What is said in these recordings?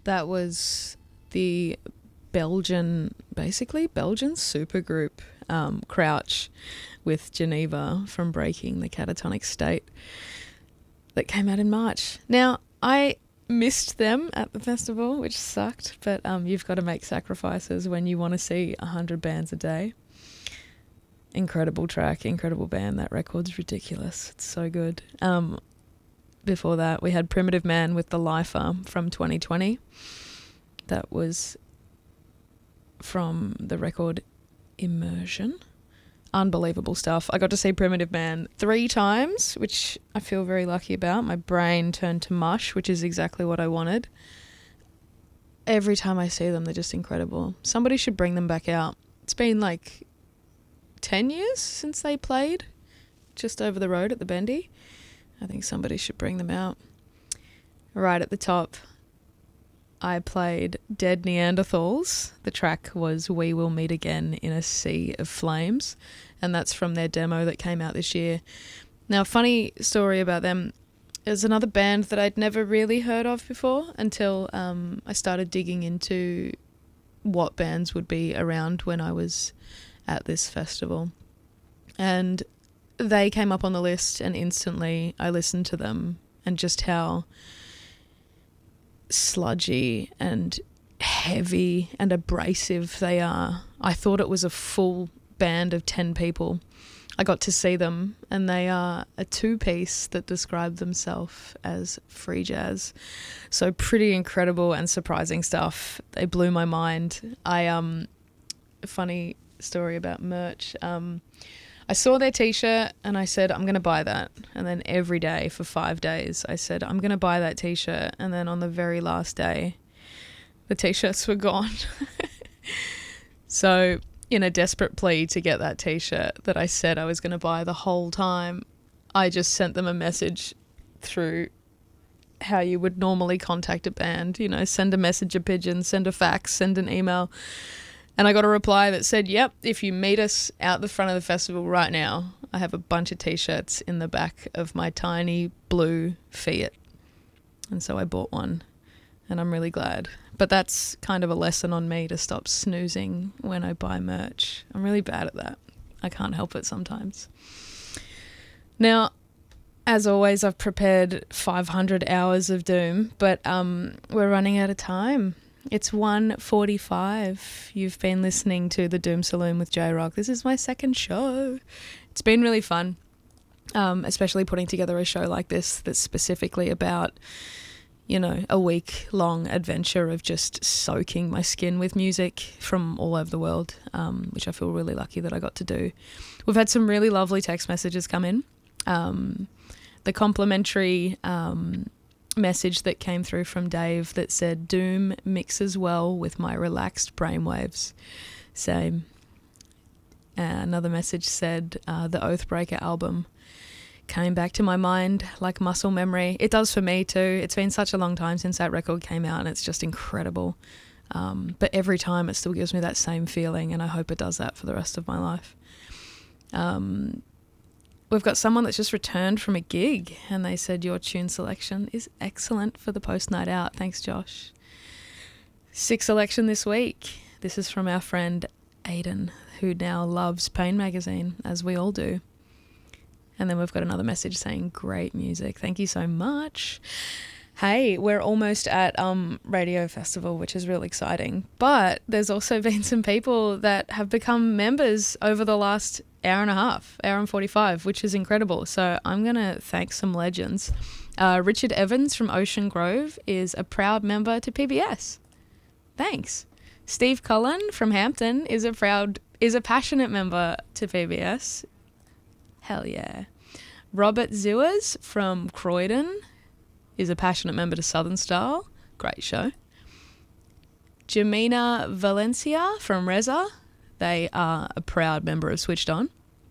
that was the basically Belgian supergroup, Crouch, with Geneva from Breaking the Catatonic State, that came out in March. Now, I missed them at the festival, which sucked, but you've got to make sacrifices when you want to see 100 bands a day. Incredible track, incredible band. That record's ridiculous. It's so good. Before that, we had Primitive Man with The Lifer from 2020. That was from the record Immersion. Unbelievable stuff. I got to see Primitive Man 3 times, which I feel very lucky about. My brain turned to mush, which is exactly what I wanted. Every time I see them, they're just incredible. Somebody should bring them back out. It's been like 10 years since they played just over the road at the Bendy. I think somebody should bring them out. Right at the top, I played Dead Neanderthals. The track was We Will Meet Again in a Sea of Flames, and that's from their demo that came out this year. Now, funny story about them. There's another band that I'd never really heard of before until I started digging into what bands would be around when I was at this festival. And they came up on the list, and instantly I listened to them and just how sludgy and heavy and abrasive they are. I thought it was a full band of 10 people. I got to see them, and they are a 2-piece that describe themselves as free jazz. So pretty incredible and surprising stuff. They blew my mind. Funny story about merch. I saw their t-shirt and I said, I'm going to buy that. And then every day for 5 days, I said, I'm going to buy that t-shirt. And then on the very last day, the t-shirts were gone. So in a desperate plea to get that t-shirt that I said I was going to buy the whole time, I just sent them a message through how you would normally contact a band. You know, send a messenger pigeon, send a fax, send an email. And I got a reply that said, yep, if you meet us out the front of the festival right now, I have a bunch of t-shirts in the back of my tiny blue Fiat. And so I bought one, and I'm really glad. But that's kind of a lesson on me to stop snoozing when I buy merch. I'm really bad at that. I can't help it sometimes. Now, as always, I've prepared 500 hours of Doom, but we're running out of time. It's 1:45. You've been listening to the Doom Saloon with J-Rock. This is my second show. It's been really fun, especially putting together a show like this that's specifically about, you know, a week-long adventure of just soaking my skin with music from all over the world, which I feel really lucky that I got to do. We've had some really lovely text messages come in. The complimentary message that came through from Dave that said, Doom mixes well with my relaxed brainwaves. Same. Another message said, the Oathbreaker album came back to my mind like muscle memory. It does for me too. It's been such a long time since that record came out, and it's just incredible. But every time it still gives me that same feeling, and I hope it does that for the rest of my life. We've got someone that's just returned from a gig, and they said your tune selection is excellent for the post-night out. Thanks, Josh. 6 selection this week. This is from our friend Aidan, who now loves Pain Magazine, as we all do. And then we've got another message saying, great music. Thank you so much. Hey, we're almost at Radio Festival, which is really exciting. But there's also been some people that have become members over the last hour and a half, hour and 45, which is incredible. So I'm going to thank some legends. Richard Evans from Ocean Grove is a proud member to PBS. Thanks. Steve Cullen from Hampton is a passionate member to PBS. Hell yeah. Robert Zewers from Croydon is a passionate member to Southern Style. Great show. Jamina Valencia from Reza. They are a proud member of Switched On.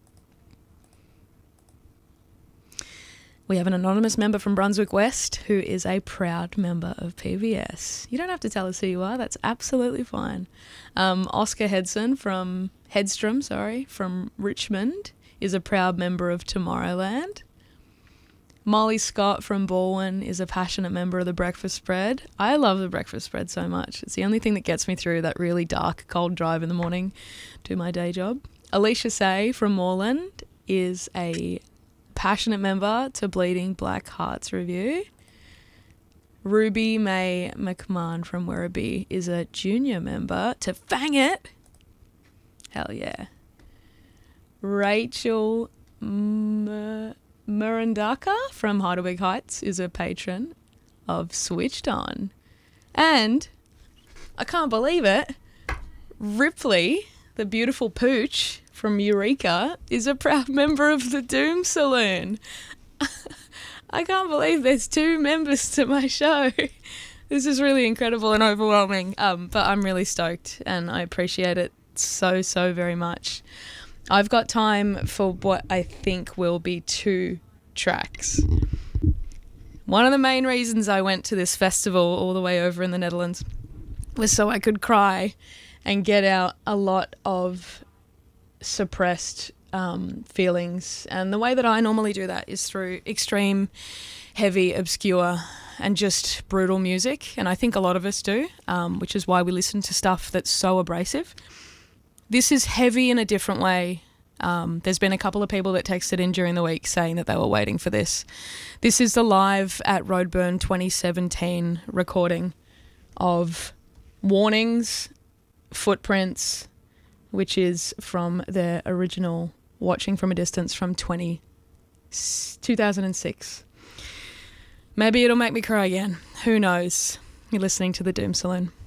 We have an anonymous member from Brunswick West who is a proud member of PBS. You don't have to tell us who you are. That's absolutely fine. Oscar Hedstrom from Richmond is a proud member of Tomorrowland. Molly Scott from Baldwin is a passionate member of the Breakfast Spread. I love the Breakfast Spread so much. It's the only thing that gets me through that really dark, cold drive in the morning to my day job. Alicia Say from Moreland is a passionate member to Bleeding Black Hearts Review. Ruby May McMahon from Werribee is a junior member to Fang It. Hell yeah. Rachel Murandaka from Heidelberg Heights is a patron of Switched On. And, I can't believe it, Ripley, the beautiful pooch from Eureka, is a proud member of the Doom Saloon. I can't believe there's 2 members to my show. This is really incredible and overwhelming, but I'm really stoked and I appreciate it so, so very much. I've got time for what I think will be 2 tracks. One of the main reasons I went to this festival all the way over in the Netherlands was so I could cry and get out a lot of suppressed feelings. And the way that I normally do that is through extreme, heavy, obscure and just brutal music. And I think a lot of us do, which is why we listen to stuff that's so abrasive. This is heavy in a different way. There's been a couple of people that texted in during the week saying that they were waiting for this. This is the live at Roadburn 2017 recording of Warnings, Footprints, which is from their original Watching from a Distance from 2006. Maybe it'll make me cry again. Who knows? You're listening to The Doom Saloon.